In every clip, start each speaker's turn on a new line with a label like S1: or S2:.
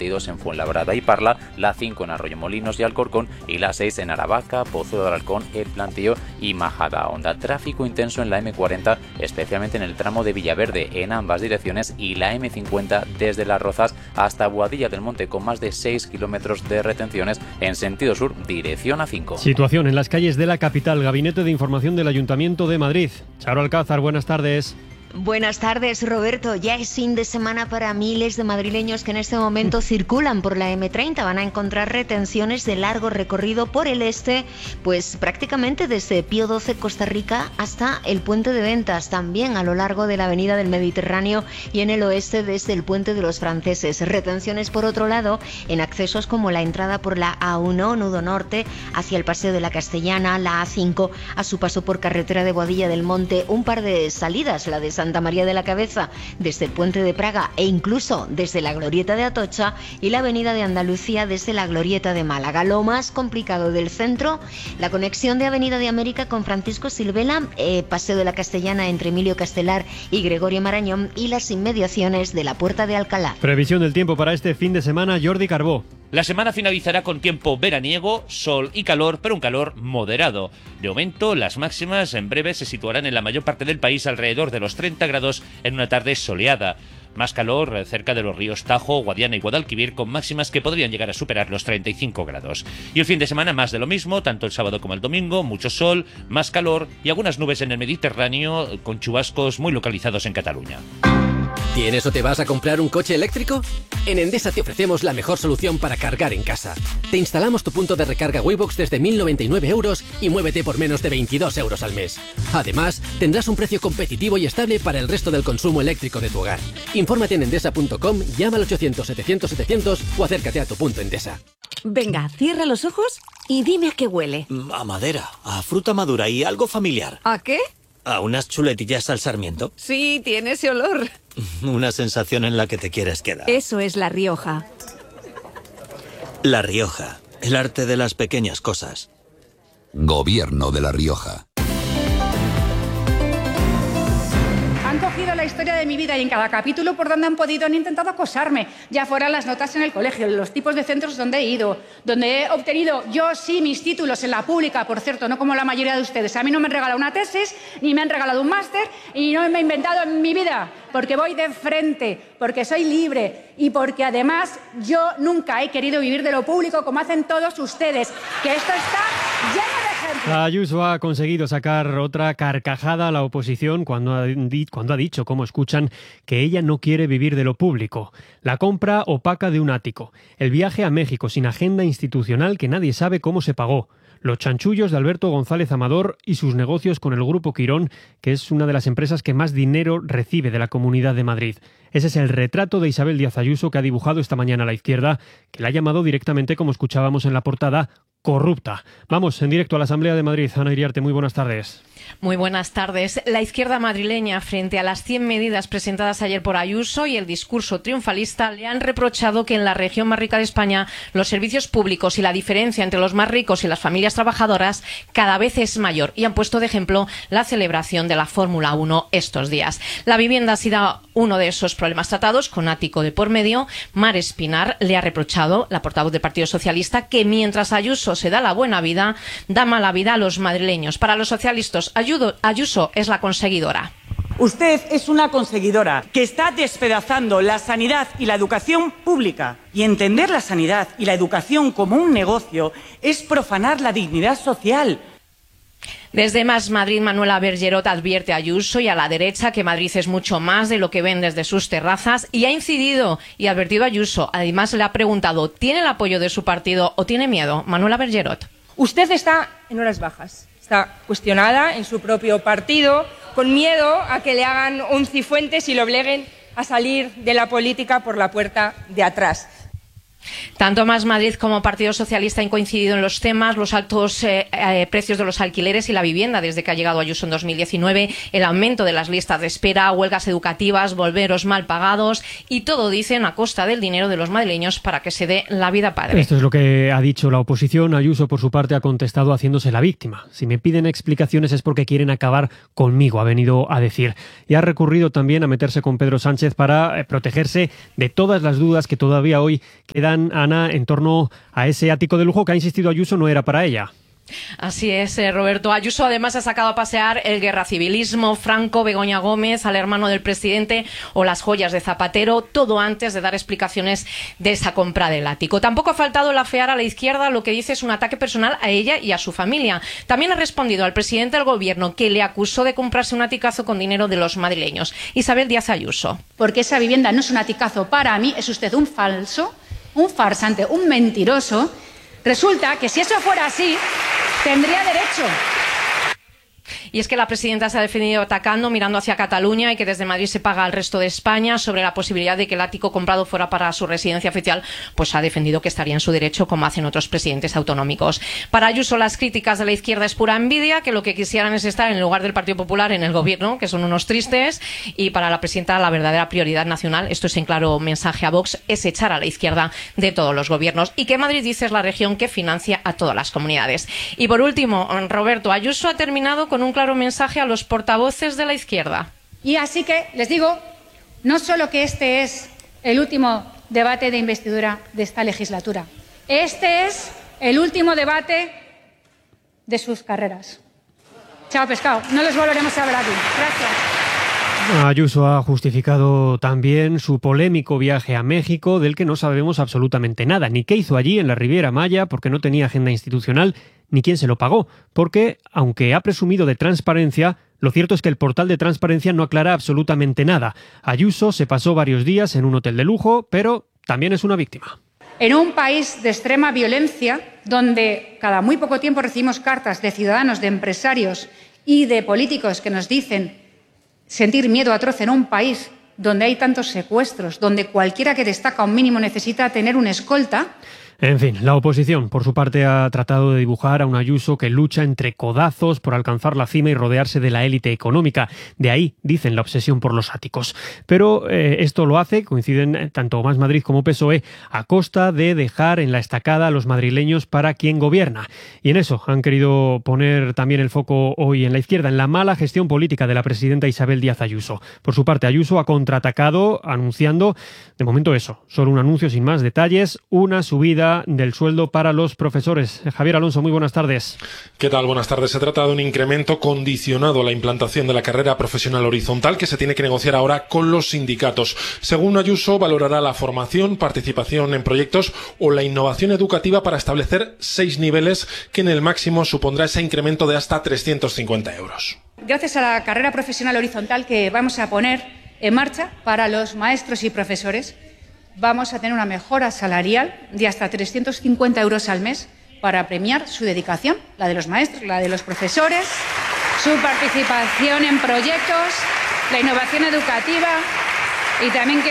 S1: 42 en Fuenlabrada y Parla, la 5 en Arroyomolinos y Alcorcón y la 6 en Aravaca, Pozo de Alarcón, El Plantío y Majadahonda. Tráfico intenso en la M40, especialmente en el tramo de Villaverde en ambas direcciones, y la M50 desde Las Rozas hasta Boadilla del Monte, con más de 6 kilómetros de retenciones en sentido sur, dirección A5.
S2: Situación en las calles de la capital. Gabinete de Información del Ayuntamiento de Madrid. Charo Alcázar, buenas tardes.
S3: Buenas tardes, Roberto. Ya es fin de semana para miles de madrileños que en este momento circulan por la M30. Van a encontrar retenciones de largo recorrido por el este, pues prácticamente desde Pío XII, Costa Rica, hasta el Puente de Ventas. También a lo largo de la Avenida del Mediterráneo y en el oeste desde el Puente de los Franceses. Retenciones, por otro lado, en accesos como la entrada por la A1, nudo norte, hacia el Paseo de la Castellana, la A5, a su paso por carretera de Boadilla del Monte, un par de salidas, la de Santa María de la Cabeza desde el Puente de Praga e incluso desde la Glorieta de Atocha, y la Avenida de Andalucía desde la Glorieta de Málaga. Lo más complicado del centro, la conexión de Avenida de América con Francisco Silvela, Paseo de la Castellana entre Emilio Castelar y Gregorio Marañón, y las inmediaciones de la Puerta de Alcalá.
S2: Previsión del tiempo para este fin de semana, Jordi Carbó.
S4: La semana finalizará con tiempo veraniego, sol y calor, pero un calor moderado. De momento, las máximas en breve se situarán en la mayor parte del país alrededor de los 30 grados en una tarde soleada. Más calor cerca de los ríos Tajo, Guadiana y Guadalquivir, con máximas que podrían llegar a superar los 35 grados. Y el fin de semana más de lo mismo, tanto el sábado como el domingo, mucho sol, más calor y algunas nubes en el Mediterráneo, con chubascos muy localizados en Cataluña.
S5: ¿Tienes o te vas a comprar un coche eléctrico? En Endesa te ofrecemos la mejor solución para cargar en casa. Te instalamos tu punto de recarga Waybox desde 1.099 euros y muévete por menos de 22 euros al mes. Además, tendrás un precio competitivo y estable para el resto del consumo eléctrico de tu hogar. Infórmate en endesa.com, llama al 800-700-700 o acércate a tu punto Endesa.
S6: Venga, cierra los ojos y dime a qué huele.
S7: A madera, a fruta madura y algo familiar.
S6: ¿A qué?
S7: ¿A unas chuletillas al sarmiento?
S6: Sí, tiene ese olor.
S7: Una sensación en la que te quieres quedar.
S6: Eso es La Rioja.
S7: La Rioja, el arte de las pequeñas cosas.
S8: Gobierno de La Rioja.
S9: Han cogido la historia de mi vida y en cada capítulo por donde han podido han intentado acosarme, ya fueran las notas en el colegio, los tipos de centros donde he ido, donde he obtenido yo sí mis títulos en la pública, por cierto, no como la mayoría de ustedes. A mí no me han regalado una tesis, ni me han regalado un máster, y no me he inventado en mi vida, porque voy de frente, porque soy libre y porque además yo nunca he querido vivir de lo público como hacen todos ustedes, que esto está lleno de ejemplos.
S2: Ayuso ha conseguido sacar otra carcajada a la oposición cuando ha dicho, como escuchan, que ella no quiere vivir de lo público. La compra opaca de un ático. El viaje a México sin agenda institucional que nadie sabe cómo se pagó. Los chanchullos de Alberto González Amador y sus negocios con el Grupo Quirón, que es una de las empresas que más dinero recibe de la Comunidad de Madrid. Ese es el retrato de Isabel Díaz Ayuso que ha dibujado esta mañana la izquierda, que la ha llamado directamente, como escuchábamos en la portada, corrupta. Vamos en directo a la Asamblea de Madrid. Ana Iriarte, muy buenas tardes.
S10: Muy buenas tardes. La izquierda madrileña, frente a las 100 medidas presentadas ayer por Ayuso y el discurso triunfalista, le han reprochado que en la región más rica de España los servicios públicos y la diferencia entre los más ricos y las familias trabajadoras cada vez es mayor, y han puesto de ejemplo la celebración de la Fórmula 1 estos días. La vivienda ha sido uno de esos problemas tratados, con ático de por medio. Mar Espinar le ha reprochado, la portavoz del Partido Socialista, que mientras Ayuso se da la buena vida, da mala vida a los madrileños. Para los socialistas, Ayuso es la conseguidora.
S11: Usted es una conseguidora que está despedazando la sanidad y la educación pública. Y entender la sanidad y la educación como un negocio es profanar la dignidad social.
S10: Desde Más Madrid, Manuela Bergerot advierte a Ayuso y a la derecha que Madrid es mucho más de lo que ven desde sus terrazas, y ha incidido y advertido a Ayuso. Además, le ha preguntado, ¿tiene el apoyo de su partido o tiene miedo? Manuela Bergerot.
S12: Usted está en horas bajas. Está cuestionada en su propio partido, con miedo a que le hagan un cifuentes y lo obliguen a salir de la política por la puerta de atrás.
S10: Tanto Más Madrid como Partido Socialista han coincidido en los temas, los altos precios de los alquileres y la vivienda desde que ha llegado Ayuso en 2019, el aumento de las listas de espera, huelgas educativas, volveros mal pagados y todo, dicen, a costa del dinero de los madrileños para que se dé la vida padre.
S2: Esto es lo que ha dicho la oposición. Ayuso, por su parte, ha contestado haciéndose la víctima. Si me piden explicaciones es porque quieren acabar conmigo, ha venido a decir. Y ha recurrido también a meterse con Pedro Sánchez para protegerse de todas las dudas que todavía hoy quedan, Ana, en torno a ese ático de lujo que ha insistido Ayuso no era para ella.
S10: Así es, Roberto. Ayuso además ha sacado a pasear el guerracivilismo, Franco, Begoña Gómez, al hermano del presidente o las joyas de Zapatero, todo antes de dar explicaciones de esa compra del ático. Tampoco ha faltado el afear a la izquierda, lo que dice es un ataque personal a ella y a su familia. También ha respondido al presidente del gobierno, que le acusó de comprarse un aticazo con dinero de los madrileños. Isabel Díaz Ayuso.
S9: Porque esa vivienda no es un aticazo para mí, es usted un falso, un farsante, un mentiroso. Resulta que si eso fuera así, tendría derecho.
S10: Y es que la presidenta se ha defendido atacando, mirando hacia Cataluña y que desde Madrid se paga al resto de España. Sobre la posibilidad de que el ático comprado fuera para su residencia oficial, pues ha defendido que estaría en su derecho, como hacen otros presidentes autonómicos. Para Ayuso, las críticas de la izquierda es pura envidia, que lo que quisieran es estar en el lugar del Partido Popular en el gobierno, que son unos tristes. Y para la presidenta, la verdadera prioridad nacional, esto es en claro mensaje a Vox, es echar a la izquierda de todos los gobiernos. Y que Madrid, dice, es la región que financia a todas las comunidades. Y por último, Roberto, Ayuso ha terminado con un claro mensaje a los portavoces de la izquierda.
S9: Y así que les digo, no solo que este es el último debate de investidura de esta legislatura, este es el último debate de sus carreras. Chao, pescado, no les volveremos a ver aquí. Gracias.
S2: Ayuso ha justificado también su polémico viaje a México, del que no sabemos absolutamente nada, ni qué hizo allí en la Riviera Maya, porque no tenía agenda institucional, ni quién se lo pagó, porque, aunque ha presumido de transparencia, lo cierto es que el portal de transparencia no aclara absolutamente nada. Ayuso se pasó varios días en un hotel de lujo, pero también es una víctima.
S9: En un país de extrema violencia, donde cada muy poco tiempo recibimos cartas de ciudadanos, de empresarios y de políticos que nos dicen sentir miedo atroz, en un país donde hay tantos secuestros, donde cualquiera que destaca un mínimo necesita tener una escolta.
S2: En fin, la oposición, por su parte, ha tratado de dibujar a un Ayuso que lucha entre codazos por alcanzar la cima y rodearse de la élite económica. De ahí, dicen, la obsesión por los áticos. Pero esto lo hace, coinciden tanto Más Madrid como PSOE, a costa de dejar en la estacada a los madrileños para quien gobierna. Y en eso han querido poner también el foco hoy en la izquierda, en la mala gestión política de la presidenta Isabel Díaz Ayuso. Por su parte, Ayuso ha contraatacado anunciando, de momento eso, solo un anuncio sin más detalles, una subida del sueldo para los profesores. Javier Alonso, muy buenas tardes.
S13: ¿Qué tal? Buenas tardes. Se trata de un incremento condicionado a la implantación de la carrera profesional horizontal que se tiene que negociar ahora con los sindicatos. Según Ayuso, valorará la formación, participación en proyectos o la innovación educativa para establecer 6 niveles que en el máximo supondrá ese incremento de hasta 350 euros.
S9: Gracias a la carrera profesional horizontal que vamos a poner en marcha para los maestros y profesores, vamos a tener una mejora salarial de hasta 350 euros al mes para premiar su dedicación, la de los maestros, la de los profesores, su participación en proyectos, la innovación educativa y también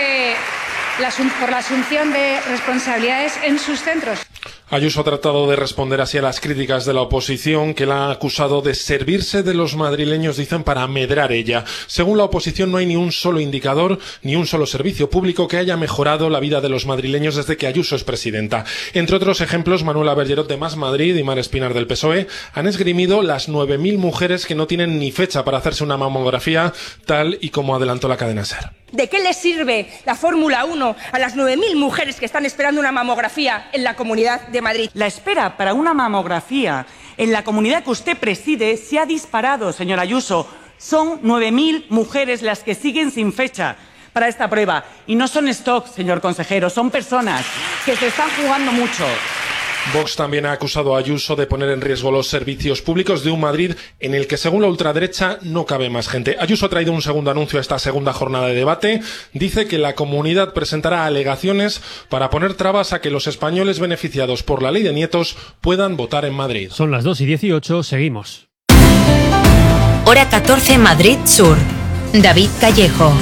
S9: por la asunción de responsabilidades en sus centros.
S13: Ayuso ha tratado de responder así a las críticas de la oposición, que la ha acusado de servirse de los madrileños, dicen, para amedrar ella. Según la oposición, no hay ni un solo indicador, ni un solo servicio público que haya mejorado la vida de los madrileños desde que Ayuso es presidenta. Entre otros ejemplos, Manuela Bergerot de Más Madrid y Mar Espinar del PSOE han esgrimido las 9.000 mujeres que no tienen ni fecha para hacerse una mamografía, tal y como adelantó la cadena SER.
S12: ¿De qué le sirve la Fórmula 1 a las 9.000 mujeres que están esperando una mamografía en la Comunidad de Madrid?
S11: La espera para una mamografía en la comunidad que usted preside se ha disparado, señora Ayuso. Son 9.000 mujeres las que siguen sin fecha para esta prueba. Y no son stock, señor consejero, son personas que se están jugando mucho.
S13: Vox también ha acusado a Ayuso de poner en riesgo los servicios públicos de un Madrid en el que, según la ultraderecha, no cabe más gente. Ayuso ha traído un segundo anuncio a esta segunda jornada de debate. Dice que la comunidad presentará alegaciones para poner trabas a que los españoles beneficiados por la ley de nietos puedan votar en Madrid.
S2: Son las 2:18, seguimos.
S14: Hora 14, Madrid Sur. David Callejo.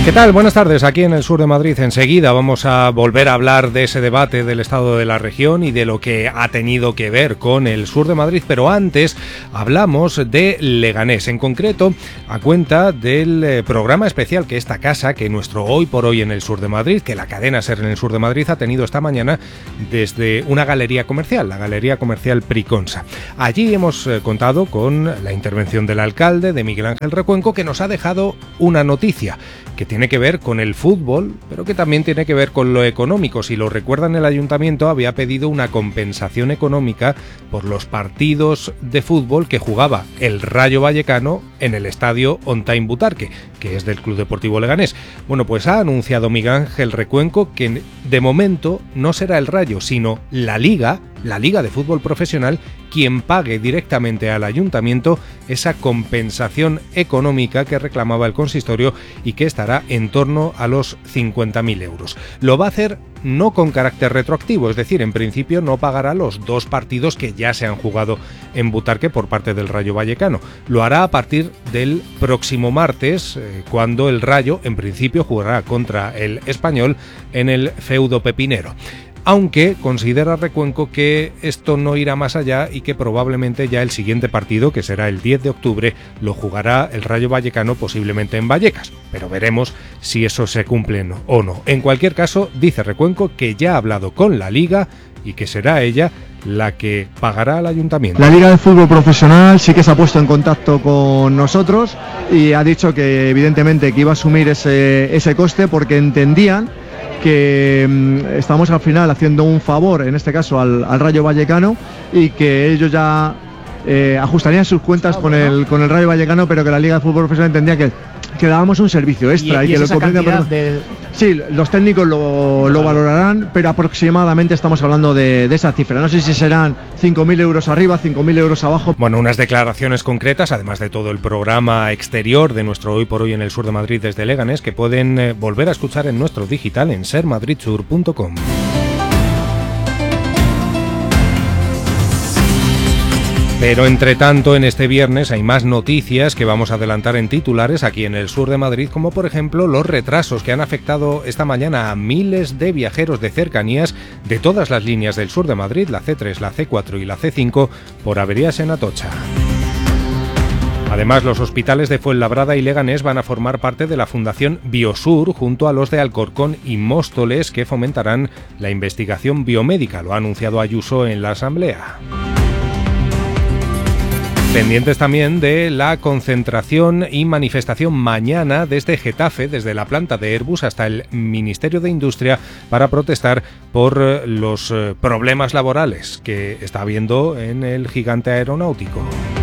S15: ¿Qué tal? Buenas tardes. Aquí en el sur de Madrid. Enseguida vamos a volver a hablar de ese debate del estado de la región y de lo que ha tenido que ver con el sur de Madrid. Pero antes hablamos de Leganés. En concreto, a cuenta del programa especial que esta casa, que nuestro Hoy por Hoy en el sur de Madrid, que la cadena SER en el sur de Madrid ha tenido esta mañana desde una galería comercial, la Galería Comercial Priconsa. Allí hemos contado con la intervención del alcalde, de Miguel Ángel Recuenco, que nos ha dejado una noticia que tiene que ver con el fútbol, pero que también tiene que ver con lo económico. Si lo recuerdan, el ayuntamiento había pedido una compensación económica por los partidos de fútbol que jugaba el Rayo Vallecano en el estadio On Time Butarque, que es del Club Deportivo Leganés. Bueno, pues ha anunciado Miguel Ángel Recuenco que de momento no será el Rayo, sino la Liga de Fútbol Profesional, quien pague directamente al ayuntamiento esa compensación económica que reclamaba el consistorio y que estará en torno a los 50.000 euros. Lo va a hacer no con carácter retroactivo, es decir, en principio no pagará los 2 partidos que ya se han jugado en Butarque por parte del Rayo Vallecano. Lo hará a partir del próximo martes, cuando el Rayo, en principio, jugará contra el Español en el feudo pepinero. Aunque considera Recuenco que esto no irá más allá y que probablemente ya el siguiente partido, que será el 10 de octubre, lo jugará el Rayo Vallecano posiblemente en Vallecas. Pero veremos si eso se cumple o no. En cualquier caso, dice Recuenco que ya ha hablado con la Liga y que será ella la que pagará al ayuntamiento.
S16: La Liga de Fútbol Profesional sí que se ha puesto en contacto con nosotros y ha dicho que evidentemente que iba a asumir ese coste porque entendían que estamos al final haciendo un favor, en este caso al Rayo Vallecano, y que ellos ya ajustarían sus cuentas con el Rayo Vallecano, pero que la Liga de Fútbol Profesional entendía que dábamos un servicio extra y que
S17: esa cantidad
S16: Sí, los técnicos lo valorarán, pero aproximadamente estamos hablando de esa cifra. No sé si serán 5.000 euros arriba, 5.000 euros abajo.
S15: Bueno, unas declaraciones concretas, además de todo el programa exterior de nuestro Hoy por Hoy en el sur de Madrid desde Leganés, que pueden volver a escuchar en nuestro digital en sermadridsur.com. Pero entre tanto, en este viernes hay más noticias que vamos a adelantar en titulares aquí en el sur de Madrid, como por ejemplo los retrasos que han afectado esta mañana a miles de viajeros de cercanías de todas las líneas del sur de Madrid, la C3, la C4 y la C5, por averías en Atocha. Además, los hospitales de Fuenlabrada y Leganés van a formar parte de la Fundación Biosur junto a los de Alcorcón y Móstoles, que fomentarán la investigación biomédica. Lo ha anunciado Ayuso en la Asamblea. Pendientes también de la concentración y manifestación mañana desde Getafe, desde la planta de Airbus hasta el Ministerio de Industria, para protestar por los problemas laborales que está habiendo en el gigante aeronáutico.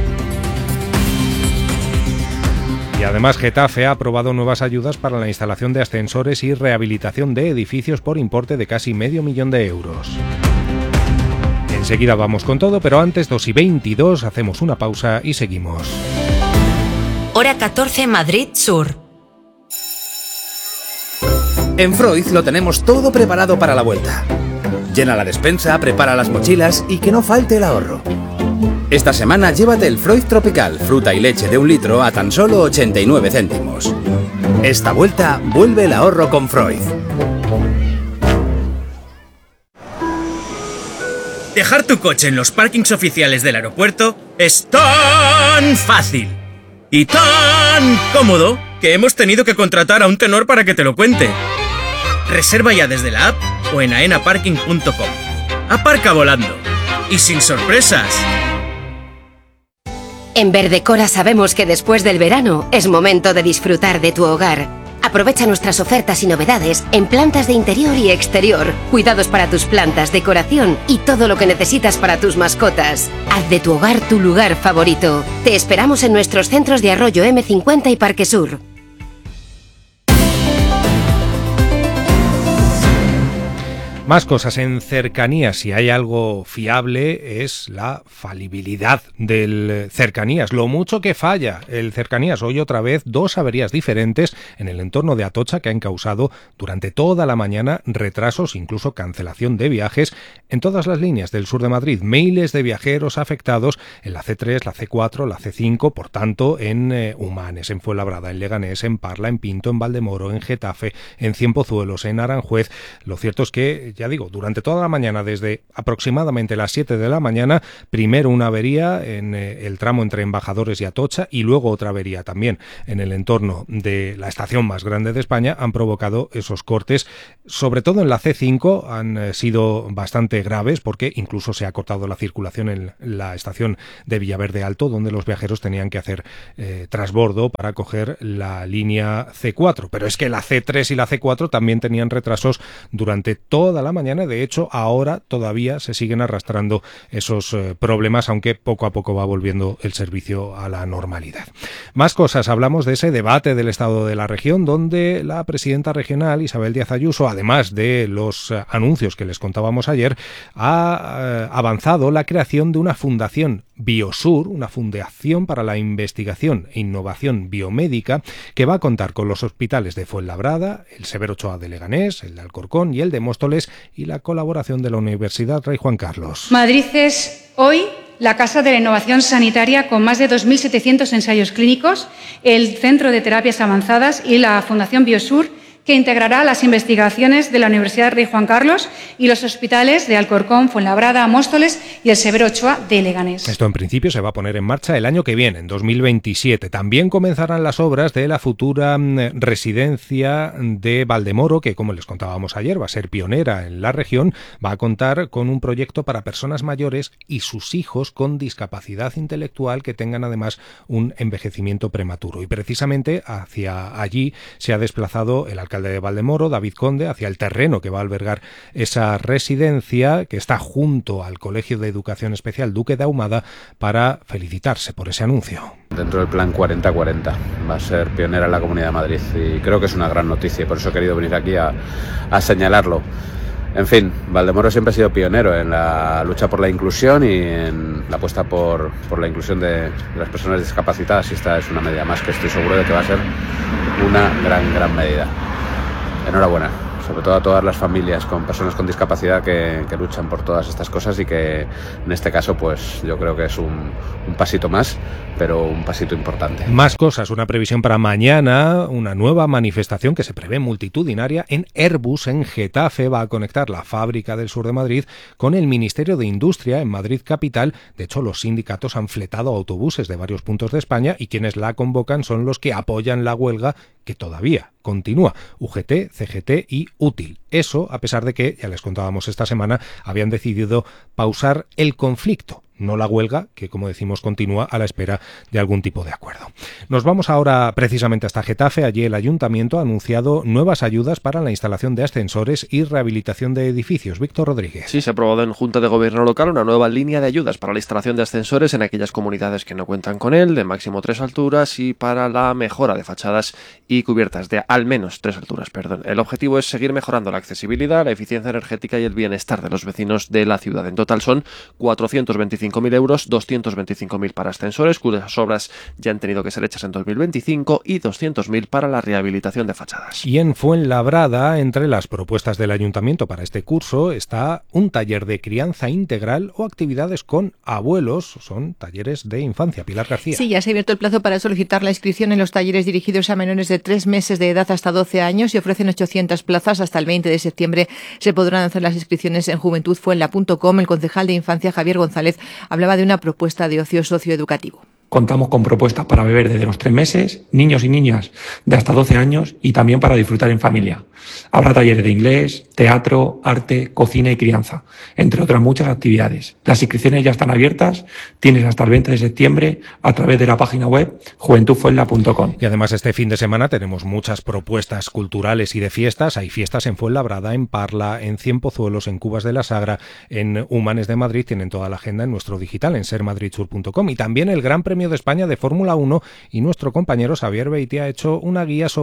S15: Y además Getafe ha aprobado nuevas ayudas para la instalación de ascensores y rehabilitación de edificios por importe de casi 500.000 euros. Enseguida vamos con todo, pero antes, 2:22, hacemos una pausa y seguimos.
S14: Hora 14, Madrid Sur.
S18: En Freud lo tenemos todo preparado para la vuelta. Llena la despensa, prepara las mochilas y que no falte el ahorro. Esta semana llévate el Freud Tropical, fruta y leche de 1 litro a tan solo 89 céntimos. Esta vuelta vuelve el ahorro con Freud.
S19: Dejar tu coche en los parkings oficiales del aeropuerto es tan fácil y tan cómodo que hemos tenido que contratar a un tenor para que te lo cuente. Reserva ya desde la app o en aenaparking.com. Aparca volando y sin sorpresas.
S20: En Verdecora sabemos que después del verano es momento de disfrutar de tu hogar. Aprovecha nuestras ofertas y novedades en plantas de interior y exterior, cuidados para tus plantas, decoración y todo lo que necesitas para tus mascotas. Haz de tu hogar tu lugar favorito. Te esperamos en nuestros centros de Arroyo M50 y Parque Sur.
S15: Más cosas en cercanías. Si hay algo fiable es la falibilidad del cercanías. Lo mucho que falla el cercanías. Hoy otra vez 2 averías diferentes en el entorno de Atocha que han causado durante toda la mañana retrasos, incluso cancelación de viajes en todas las líneas del sur de Madrid. Miles de viajeros afectados en la C3, la C4, la C5, por tanto en Humanes, en Fuenlabrada, en Leganés, en Parla, en Pinto, en Valdemoro, en Getafe, en Cienpozuelos, en Aranjuez. Lo cierto es que, ya digo, durante toda la mañana, desde aproximadamente las 7 de la mañana, primero una avería en el tramo entre Embajadores y Atocha y luego otra avería también en el entorno de la estación más grande de España, han provocado esos cortes, sobre todo en la C5, han sido bastante graves porque incluso se ha cortado la circulación en la estación de Villaverde Alto, donde los viajeros tenían que hacer transbordo para coger la línea C4, pero es que la C3 y la C4 también tenían retrasos durante toda la mañana. De hecho, ahora todavía se siguen arrastrando esos problemas, aunque poco a poco va volviendo el servicio a la normalidad. Más cosas, hablamos de ese debate del estado de la región, donde la presidenta regional, Isabel Díaz Ayuso, además de los anuncios que les contábamos ayer, ha avanzado la creación de una fundación Biosur, una fundación para la investigación e innovación biomédica, que va a contar con los hospitales de Fuenlabrada, el Severo Ochoa de Leganés, el de Alcorcón y el de Móstoles, y la colaboración de la Universidad Rey Juan Carlos.
S9: Madrid es hoy la Casa de la Innovación Sanitaria con más de 2.700 ensayos clínicos, el Centro de Terapias Avanzadas y la Fundación Biosur, que integrará las investigaciones de la Universidad Rey Juan Carlos y los hospitales de Alcorcón, Fuenlabrada, Móstoles y el Severo Ochoa de Leganés.
S15: Esto en principio se va a poner en marcha el año que viene, en 2027. También comenzarán las obras de la futura residencia de Valdemoro, que, como les contábamos ayer, va a ser pionera en la región. Va a contar con un proyecto para personas mayores y sus hijos con discapacidad intelectual que tengan además un envejecimiento prematuro. Y precisamente hacia allí se ha desplazado el alcalde de Valdemoro, David Conde, hacia el terreno que va a albergar esa residencia, que está junto al Colegio de Educación Especial Duque de Ahumada, para felicitarse por ese anuncio.
S17: Dentro del plan 40-40 va a ser pionera en la Comunidad de Madrid y creo que es una gran noticia y por eso he querido venir aquí a señalarlo. En fin, Valdemoro siempre ha sido pionero en la lucha por la inclusión y en la apuesta por la inclusión de las personas discapacitadas, y esta es una medida más que estoy seguro de que va a ser una gran medida. Enhorabuena, sobre todo a todas las familias con personas con discapacidad que luchan por todas estas cosas y que en este caso pues yo creo que es un pasito más, pero un pasito importante.
S15: Más cosas, una previsión para mañana, una nueva manifestación que se prevé multitudinaria en Airbus, en Getafe. Va a conectar la fábrica del sur de Madrid con el Ministerio de Industria en Madrid capital. De hecho, los sindicatos han fletado autobuses de varios puntos de España y quienes la convocan son los que apoyan la huelga, que todavía continúa: UGT, CGT y Útil. Eso a pesar de que, ya les contábamos esta semana, habían decidido pausar el conflicto, no la huelga, que como decimos continúa a la espera de algún tipo de acuerdo. Nos vamos ahora precisamente hasta Getafe. Allí el ayuntamiento ha anunciado nuevas ayudas para la instalación de ascensores y rehabilitación de edificios. Víctor Rodríguez.
S21: Sí, se ha aprobado en Junta de Gobierno local una nueva línea de ayudas para la instalación de ascensores en aquellas comunidades que no cuentan con él, de máximo 3 alturas, y para la mejora de fachadas y cubiertas de al menos 3 alturas. El objetivo es seguir mejorando la accesibilidad, la eficiencia energética y el bienestar de los vecinos de la ciudad. En total son 425.000 euros, 225.000 para ascensores, cuyas obras ya han tenido que ser hechas en 2025, y 200.000 para la rehabilitación de fachadas.
S15: Y en Fuenlabrada, entre las propuestas del ayuntamiento para este curso, está un taller de crianza integral o actividades con abuelos. Son talleres de infancia. Pilar García.
S22: Sí, ya se ha abierto el plazo para solicitar la inscripción en los talleres dirigidos a menores de 3 meses de edad hasta 12 años y ofrecen 800 plazas. Hasta el 20 de septiembre se podrán hacer las inscripciones en juventudfuenla.com. El concejal de Infancia, Javier González, hablaba de una propuesta de ocio socioeducativo.
S23: Contamos con propuestas para beber desde los 3 meses, niños y niñas de hasta 12 años y también para disfrutar en familia. Habrá talleres de inglés, teatro, arte, cocina y crianza, entre otras muchas actividades. Las inscripciones ya están abiertas, tienes hasta el 20 de septiembre a través de la página web juventudfuenla.com.
S15: Y además este fin de semana tenemos muchas propuestas culturales y de fiestas. Hay fiestas en Fuenlabrada, en Parla, en Cienpozuelos, en Cubas de la Sagra, en Humanes de Madrid. Tienen toda la agenda en nuestro digital, en sermadridsur.com. Y también el Gran Premio de España de Fórmula 1, y nuestro compañero Xavier Beitia ha hecho una guía sobre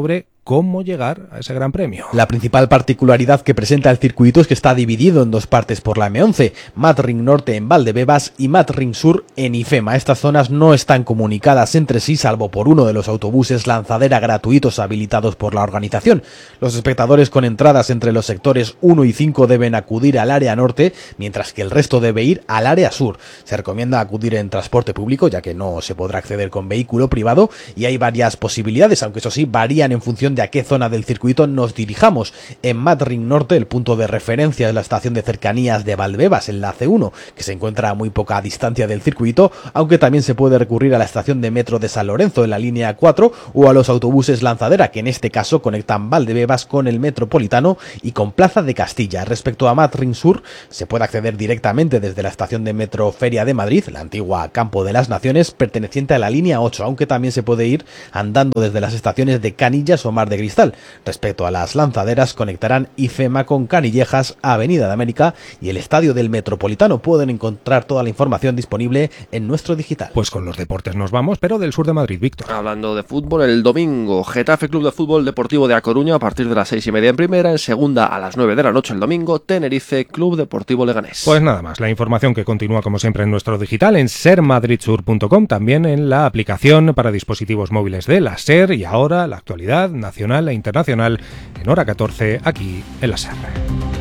S15: cómo llegar a ese gran premio.
S1: La principal particularidad que presenta el circuito es que está dividido en dos partes por la M11, Madrid Norte en Valdebebas y Madrid Sur en Ifema. Estas zonas no están comunicadas entre sí, salvo por uno de los autobuses lanzadera gratuitos habilitados por la organización. Los espectadores con entradas entre los sectores 1 y 5 deben acudir al área norte, mientras que el resto debe ir al área sur. Se recomienda acudir en transporte público, ya que no se podrá acceder con vehículo privado, y hay varias posibilidades, aunque eso sí varían en función de a qué zona del circuito nos dirijamos. En Madrid Norte, el punto de referencia es la estación de cercanías de Valdebebas, en la C1, que se encuentra a muy poca distancia del circuito, aunque también se puede recurrir a la estación de metro de San Lorenzo en la línea 4 o a los autobuses lanzadera, que en este caso conectan Valdebebas con el Metropolitano y con Plaza de Castilla. Respecto a Madrid Sur, se puede acceder directamente desde la estación de metro Feria de Madrid, la antigua Campo de las Naciones, perteneciente a la línea 8, aunque también se puede ir andando desde las estaciones de Canillas o Mar de Cristal. Respecto a las lanzaderas, conectarán Ifema con Canillejas, Avenida de América y el Estadio del Metropolitano. Pueden encontrar toda la información disponible en nuestro digital.
S15: Pues con los deportes nos vamos, pero del sur de Madrid, Víctor.
S21: Hablando de fútbol, el domingo, Getafe Club de Fútbol Deportivo de A Coruña a partir de las 6:30 en primera, en segunda a las 9 de la noche el domingo, Tenerife Club Deportivo Leganés.
S15: Pues nada más, la información que continúa como siempre en nuestro digital, en sermadridsur.com, también en la aplicación para dispositivos móviles de la SER y ahora la actualidad nacional e internacional en hora 14 aquí en la SER.